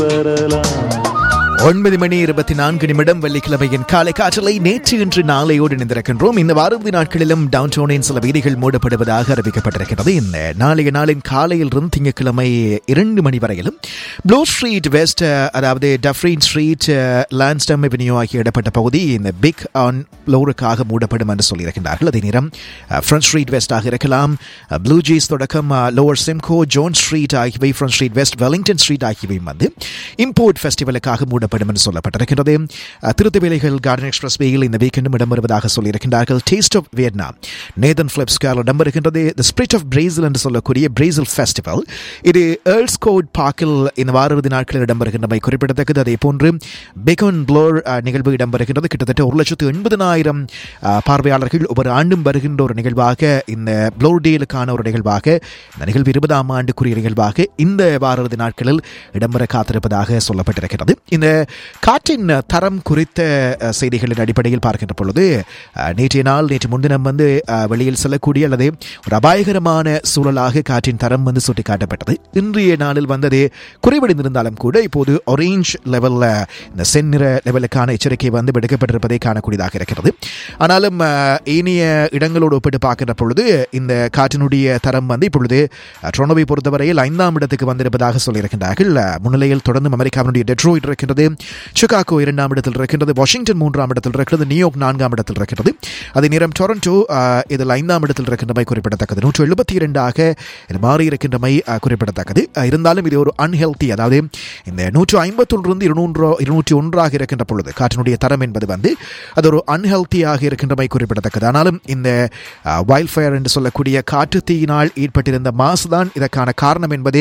9:24 வெள்ளிக்கிழமையின் காலை காற்றலை நேற்று இன்று நாளையோடு இணைந்திருக்கின்றோம். இந்த வாரந்தி நாட்களிலும் டவுன் டவுனின் சில வீதிகள் மூடப்படுவதாக அறிவிக்கப்பட்டிருக்கிறது. இந்த நாளைய நாளின் காலையிலிருந்து திங்கட்கிழமை 2 மணி வரையிலும் ப்ளூ ஸ்ட்ரீட் வெஸ்ட், அதாவது டஃப்ரீன் ஸ்ட்ரீட், லான்ஸ்டம் அவென்யூ ஆகிய இடப்பட்ட பகுதி இந்த பிக் ஆன் ப்ளோருக்காக மூடப்படும் என்று சொல்லியிருக்கின்றார்கள். அதே நேரம் ஃப்ரண்ட் ஸ்ட்ரீட் வெஸ்டாக இருக்கலாம், ப்ளூ ஜீஸ் தொடக்கம் லோவர் சிம்கோ, ஜோன் ஸ்ட்ரீட் ஆகியவை, front street west, Wellington street ஆகியவை வந்து இம்போர்ட் ஃபெஸ்டிவலுக்காக மூடப்படும் என்று சொல்லப்பட்டிருக்கிறது. திருத்த வேலைகள் கார்டன் எக்ஸ்பிரஸ் வேயில் இந்த வீக்கெண்டும் இடம்பெறுவதாக சொல்லியிருக்கின்றார்கள். Taste of Vietnam Nathan Philips ஸ்கொயரில் இடம்பெறுகின்றது. The spirit of Brazil என்று சொல்லக்கூடிய பிரேசில் ஃபெஸ்டிவல் இது ஏர்ல்ஸ் கோட் பார்க்கில் இந்த வார இறுதி நாட்களில் இடம்பெறுகின்றமை குறிப்பிடத்தக்கது. அதே போன்று பெகன் ப்ளோர் நிகழ்வு இடம்பெறுகின்றது. கிட்டத்தட்ட 1,80,000 பார்வையாளர்கள் ஒவ்வொரு ஆண்டும் வருகின்ற ஒரு நிகழ்வாக, இந்த ப்ளோர் டேலுக்கான ஒரு நிகழ்வாக, இந்த நிகழ்வு 20ஆம் ஆண்டுக்குரிய நிகழ்வாக இந்த வார இறுதி நாட்களில் இடம்பெற காத்திருப்பதாக சொல்லப்பட்டிருக்கிறது. இந்த காற்றின் தரம் குறித்த செய்திகளின் அடிப்படையில் பார்க்கின்ற பொழுது நேற்று முன்தினம் வந்து வெளியில் செல்லக்கூடிய அல்லது ஒரு அபாயகரமான சூழலாக காற்றின் தரம் வந்து சுட்டிக்காட்டப்பட்டது. இன்றைய நாளில் வந்தது குறைவடைந்திருந்தாலும் கூட இப்போது ஆரஞ்ச் லெவலில் இந்த செந்நிற லெவலுக்கான எச்சரிக்கை வந்து விடுக்கப்பட்டிருப்பதை காணக்கூடியதாக இருக்கிறது. ஆனாலும் ஏனைய இடங்களோடு ஒப்பிட்டு பார்க்கின்ற பொழுது இந்த காற்றினுடைய தரம் வந்து இப்பொழுது டொரண்டோவை பொறுத்தவரையில் 5ஆம் இடத்துக்கு வந்திருப்பதாக சொல்லியிருக்கின்றார்கள். முன்னிலையில் தொடர்ந்து அமெரிக்காவினுடைய டெட்ரோயிட் இருக்கின்றது, சிகாகோ 2ஆம் இடத்தில் இருக்கின்றது, வாஷிங்டன் 3ஆம் இடத்தில் இருக்கிறது, நியூயார்க் 4ஆம் இடத்தில் இருக்கிறது. அதே நேரம் டொரண்டோ இதில் 5ஆம் இடத்தில் இருக்கின்றமை குறிப்பிடத்தக்கது. 172ஆக மாறி இருக்கின்றமை குறிப்பிடத்தக்கது. இருந்தாலும் இது ஒரு அன்ஹெல்தி, அதாவது இந்த 151 201 இருக்கின்ற பொழுது காற்றினுடைய தரம் என்பது வந்து அது ஒரு அன்ஹெல்தியாக இருக்கின்றமை குறிப்பிடத்தக்கது. ஆனாலும் இந்த வைல்ட் ஃபயர் என்று சொல்லக்கூடிய காற்று தீயினால் ஏற்பட்டிருந்த மாசுதான் இதற்கான காரணம் என்பது